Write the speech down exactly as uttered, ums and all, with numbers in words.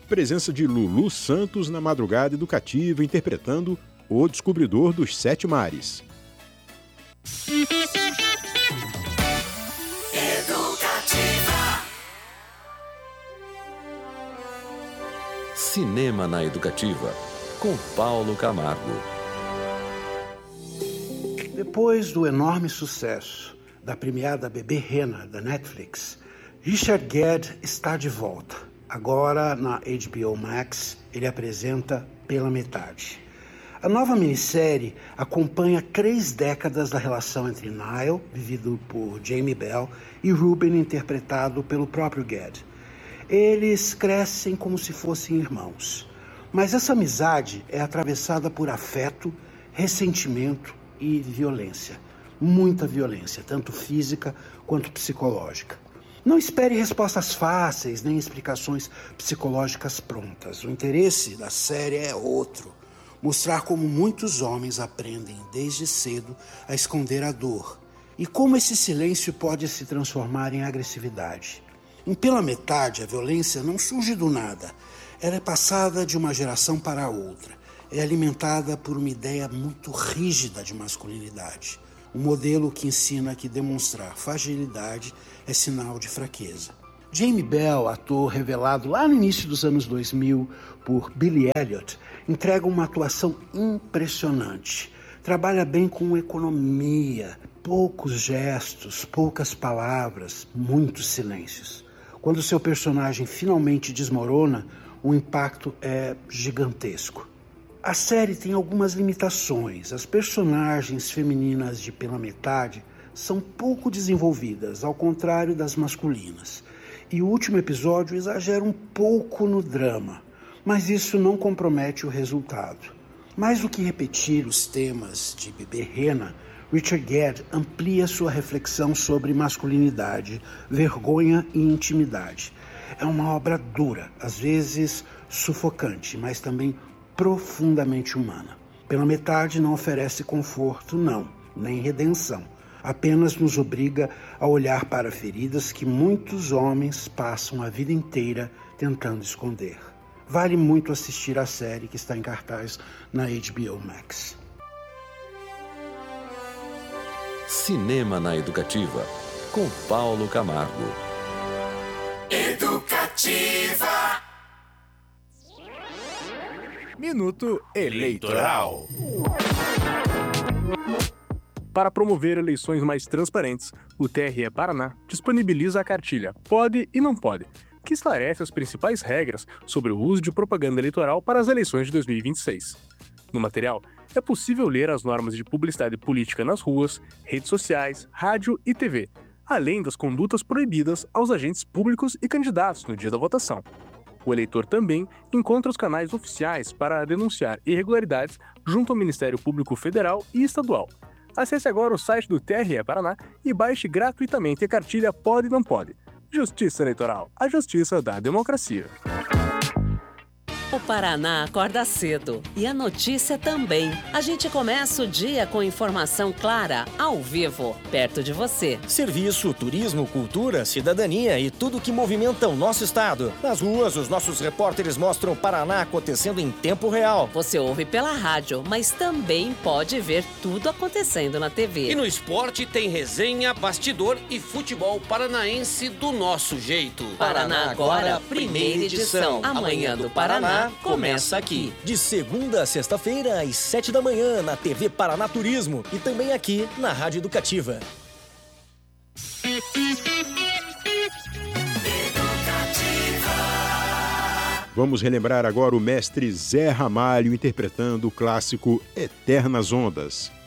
presença de Lulu Santos na madrugada educativa, interpretando O Descobridor dos Sete Mares. Educativa. Cinema na Educativa, com Paulo Camargo. Depois do enorme sucesso da premiada Bebê Rena da Netflix, Richard Gere está de volta. Agora na H B O Max, ele apresenta Pela Metade. A nova minissérie acompanha três décadas da relação entre Niall, vivido por Jamie Bell, e Ruben, interpretado pelo próprio Gere. Eles crescem como se fossem irmãos. Mas essa amizade é atravessada por afeto, ressentimento e violência. Muita violência, tanto física quanto psicológica. Não espere respostas fáceis, nem explicações psicológicas prontas. O interesse da série é outro. Mostrar como muitos homens aprendem desde cedo a esconder a dor. E como esse silêncio pode se transformar em agressividade. Em Pela Metade, a violência não surge do nada. Ela é passada de uma geração para outra. É alimentada por uma ideia muito rígida de masculinidade. Um modelo que ensina que demonstrar fragilidade é sinal de fraqueza. Jamie Bell, ator revelado lá no início dos anos dois mil por Billy Elliot, entrega uma atuação impressionante. Trabalha bem com economia, poucos gestos, poucas palavras, muitos silêncios. Quando seu personagem finalmente desmorona, o impacto é gigantesco. A série tem algumas limitações. As personagens femininas de Pela Metade são pouco desenvolvidas, ao contrário das masculinas. E o último episódio exagera um pouco no drama, mas isso não compromete o resultado. Mais do que repetir os temas de Bebê Rena, Richard Gere amplia sua reflexão sobre masculinidade, vergonha e intimidade. É uma obra dura, às vezes sufocante, mas também profundamente humana. Pela Metade não oferece conforto, não, nem redenção. Apenas nos obriga a olhar para feridas que muitos homens passam a vida inteira tentando esconder. Vale muito assistir a série que está em cartaz na H B O Max. Cinema na Educativa, com Paulo Camargo. Educativa. Minuto Eleitoral. Para promover eleições mais transparentes, o T R E Paraná disponibiliza a cartilha Pode e Não Pode, que esclarece as principais regras sobre o uso de propaganda eleitoral para as eleições de dois mil e vinte e seis. No material, é possível ler as normas de publicidade política nas ruas, redes sociais, rádio e T V, além das condutas proibidas aos agentes públicos e candidatos no dia da votação. O eleitor também encontra os canais oficiais para denunciar irregularidades junto ao Ministério Público Federal e Estadual. Acesse agora o site do T R E Paraná e baixe gratuitamente a cartilha Pode e Não Pode. Justiça Eleitoral, a justiça da democracia. O Paraná acorda cedo e a notícia também. A gente começa o dia com informação clara, ao vivo, perto de você. Serviço, turismo, cultura, cidadania e tudo que movimenta o nosso estado. Nas ruas, os nossos repórteres mostram o Paraná acontecendo em tempo real. Você ouve pela rádio, mas também pode ver tudo acontecendo na T V. E no esporte tem resenha, bastidor e futebol paranaense do nosso jeito. Paraná Agora, primeira edição. Amanhã do Paraná começa aqui. De segunda a sexta-feira, às sete da manhã, na T V Paraná Turismo e também aqui na Rádio Educativa. Vamos relembrar agora o mestre Zé Ramalho interpretando o clássico Eternas Ondas.